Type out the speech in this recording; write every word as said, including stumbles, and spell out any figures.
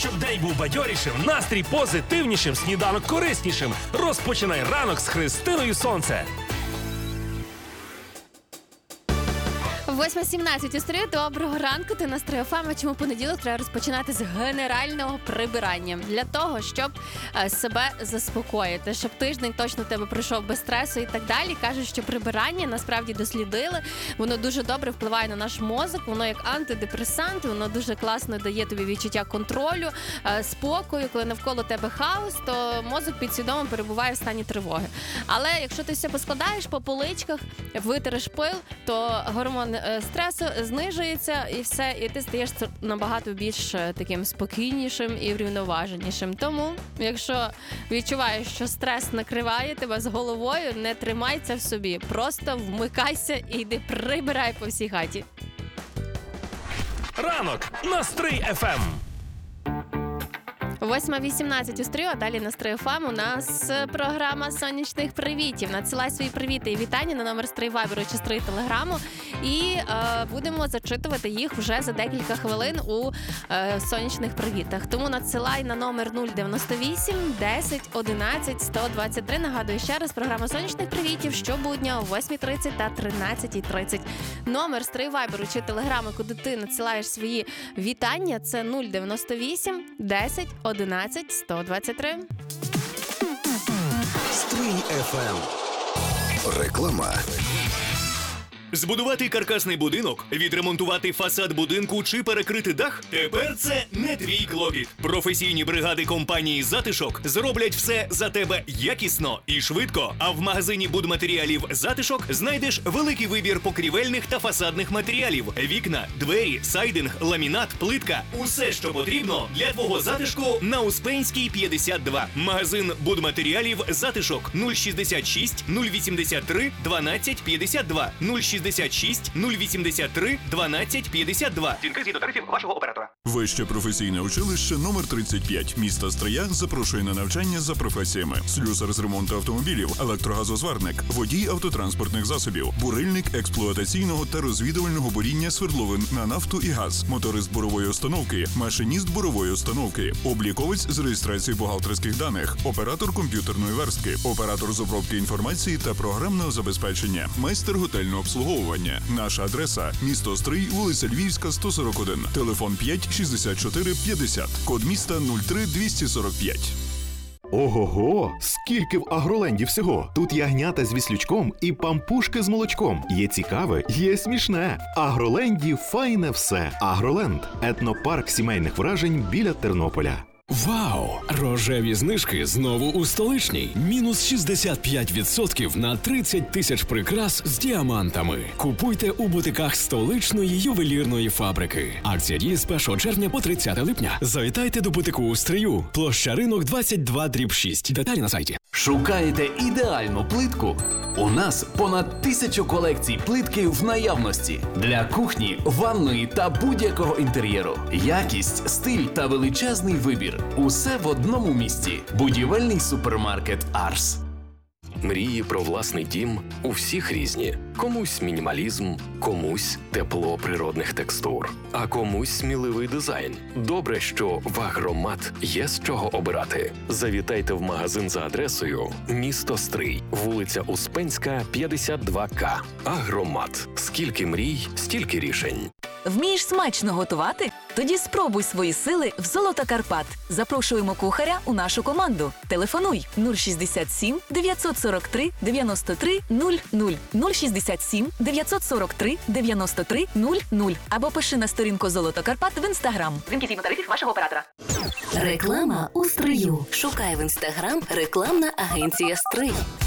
Щоб день був бадьорішим, настрій позитивнішим, сніданок кориснішим. Розпочинай ранок з Христиною Сонце. восьма сімнадцять у стрію. Доброго ранку, ти на Стрій еф ем. Чому понеділок треба розпочинати з генерального прибирання? Для того, щоб е, себе заспокоїти, щоб тиждень точно в тебе пройшов без стресу і так далі. Кажуть, що прибирання, насправді дослідили, воно дуже добре впливає на наш мозок, воно як антидепресант, воно дуже класно дає тобі відчуття контролю, е, спокою. Коли навколо тебе хаос, то мозок підсвідомо перебуває в стані тривоги. Але якщо ти все поскладаєш по поличках, витереш пил, то гормон стресу знижується і все, і ти стаєш набагато більш таким спокійнішим і врівноваженішим. Тому, якщо відчуваєш, що стрес накриває тебе з головою, не тримай це в собі. Просто вмикайся і йди прибирай по всій хаті. Ранок на Стрій еф ем. восьма вісімнадцять у Стрію, а далі на Стрій еф ем у нас програма сонячних привітів. Надсилай свої привіти і вітання на номер Стрій Вайберу чи Стрій Телеграму. І е, будемо зачитувати їх вже за декілька хвилин у е, сонячних привітах. Тому надсилай на номер нуль дев'яносто вісім десять одинадцять сто двадцять три. Нагадую ще раз, програма сонячних привітів щобудня о восьмій тридцять та тринадцятій тридцять. Номер Стрій Вайберу чи Телеграму, куди ти надсилаєш свої вітання, це нуль дев'яносто вісім десять одинадцять сто двадцять три. Стрій еф ем. Реклама. Збудувати каркасний будинок, відремонтувати фасад будинку чи перекрити дах – тепер це не твій клопіт. Професійні бригади компанії «Затишок» зроблять все за тебе якісно і швидко. А в магазині будматеріалів «Затишок» знайдеш великий вибір покрівельних та фасадних матеріалів – вікна, двері, сайдинг, ламінат, плитка – усе, що потрібно для твого затишку на Успенській п'ятдесят два. Магазин будматеріалів «Затишок» нуль шістдесят шість нуль вісімдесят три дванадцять п'ятдесят два нуль шістдесят шість нуль вісімдесят три дванадцять п'ятдесят два. Цінки згідно тарифів вашого оператора. Вище професійне училище номер тридцять п'ять міста Стрия запрошує на навчання за професіями: слюсар з ремонту автомобілів, електрогазозварник, водій автотранспортних засобів, бурильник експлуатаційного та розвідувального буріння свердловин на нафту і газ, моторист бурової установки, машиніст бурової установки, обліковець з реєстрації бухгалтерських даних, оператор комп'ютерної верстки, оператор з обробки інформації та програмного забезпечення, майстер готельного обслуговування. Наша адреса – місто Стрий, вулиця Львівська, сто сорок один. Телефон п'ять шістдесят чотири п'ятдесят. Код міста нуль три двісті сорок п'ять. Ого-го! Скільки в Агроленді всього! Тут ягнята з віслючком і пампушки з молочком. Є цікаве, є смішне. В Агроленді файне все. Агроленд – етнопарк сімейних вражень біля Тернополя. Вау! Рожеві знижки знову у Столичній. Мінус шістдесят п'ять відсотків на тридцять тисяч прикрас з діамантами. Купуйте у бутиках столичної ювелірної фабрики. Акція діє з першого червня по тридцяте липня. Завітайте до бутику у Стрию. Площа Ринок двадцять два дріб шість. Деталі на сайті. Шукаєте ідеальну плитку? У нас понад тисячу колекцій плитки в наявності. Для кухні, ванної та будь-якого інтер'єру. Якість, стиль та величезний вибір. Усе в одному місці. Будівельний супермаркет «Арс». Мрії про власний дім у всіх різні. Комусь мінімалізм, комусь тепло природних текстур, а комусь сміливий дизайн. Добре, що в Агромат є з чого обирати. Завітайте в магазин за адресою місто Стрий, вулиця Успенська, п'ятдесят два ка. Агромат. Скільки мрій, стільки рішень. Вмієш смачно готувати? Тоді спробуй свої сили в «Золото Карпат». Запрошуємо кухаря у нашу команду. Телефонуй нуль шістдесят сім дев'ятсот сорок три дев'яносто три нуль нуль нуль шістдесят сім дев'ятсот сорок три дев'яносто три нуль нуль або пиши на сторінку «Золото Карпат» в Інстаграм. Зімки згідно тарифів вашого оператора. Реклама у Стрию. Шукай в Інстаграм рекламна агенція «Стрий».